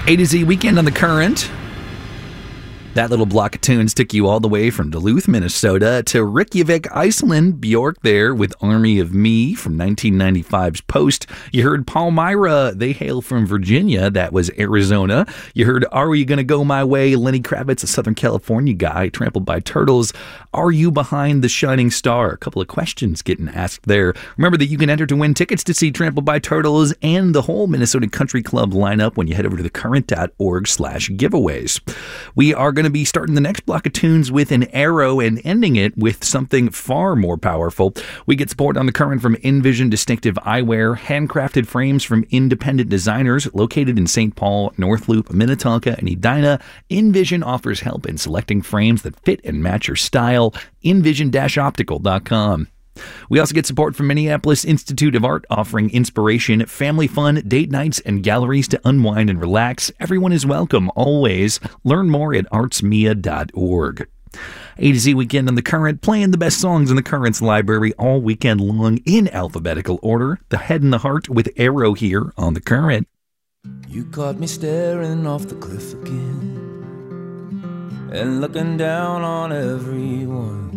A to Z Weekend on the Current. That little block of tunes took you all the way from Duluth, Minnesota to Reykjavik, Iceland. Bjork there with Army of Me from 1995's Post. You heard Palmyra. They hail from Virginia. That was Arizona. You heard Are You Gonna Go My Way? Lenny Kravitz, a Southern California guy, Trampled by Turtles. Are You Behind the Shining Star? A couple of questions getting asked there. Remember that you can enter to win tickets to see Trampled by Turtles and the whole Minnesota Country Club lineup when you head over to thecurrent.org/giveaways. We are going to be starting the next block of tunes with an arrow and ending it with something far more powerful. We get support on the Current from Envision Distinctive Eyewear, handcrafted frames from independent designers located in St. Paul, North Loop, Minnetonka, and Edina. Envision offers help in selecting frames that fit and match your style. Envision-optical.com. We also get support from Minneapolis Institute of Art, offering inspiration, family fun, date nights, and galleries to unwind and relax. Everyone is welcome, always. Learn more at artsmia.org. A to Z Weekend on the Current, playing the best songs in the Current's library all weekend long in alphabetical order. The Head and the Heart with Arrow here on the Current. You caught me staring off the cliff again and looking down on everyone.